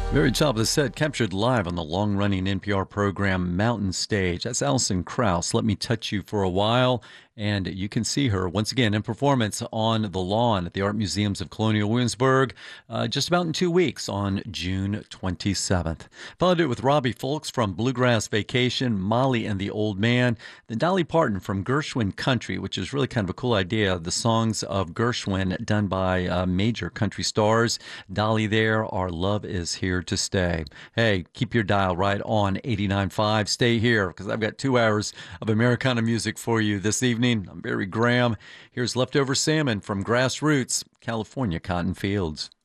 Very top of the set, captured live on the long-running NPR program Mountain Stage. That's Alison Krauss. Let Me Touch You for a While. And you can see her once again in performance on the lawn at the Art Museums of Colonial Williamsburg just about in 2 weeks on June 27th. Followed it with Robbie Fulks from Bluegrass Vacation, Molly and the Old Man, then Dolly Parton from Gershwin Country, which is really kind of a cool idea. The songs of Gershwin done by major country stars. Dolly there, Our Love Is Here to Stay. Hey, keep your dial right on 89.5. Stay here because I've got 2 hours of Americana music for you this evening. I'm Barry Graham. Here's Leftover Salmon from Grassroots, California Cotton Fields.